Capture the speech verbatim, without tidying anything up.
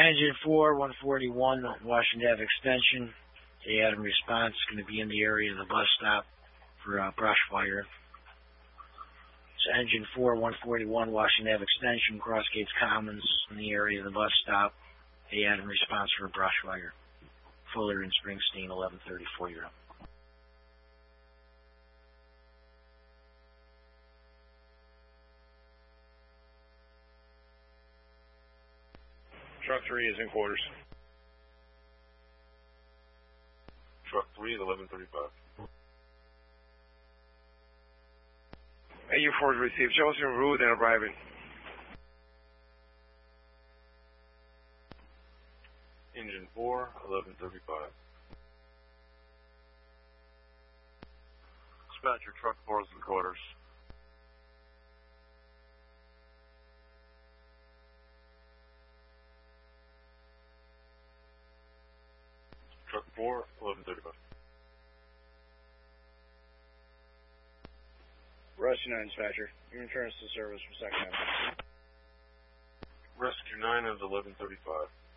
Engine four, one forty-one, Washington Avenue Extension. The Adam response is going to be in the area of the bus stop for uh, brush fire. So Engine four, one forty-one, Washington Avenue Extension, Crossgates Commons, in the area of the bus stop. The Adam response for a brush fire. Fuller and Springsteen, eleven thirty-four Euro. Truck three is in quarters. Truck three is eleven thirty-five. A U four is received. Show us en route and arriving. Engine four, eleven thirty-five. Dispatcher, truck four is in quarters. Truck four, eleven thirty-five. Rescue nine, dispatcher. You return us to service for second. Rescue nine is eleven thirty-five.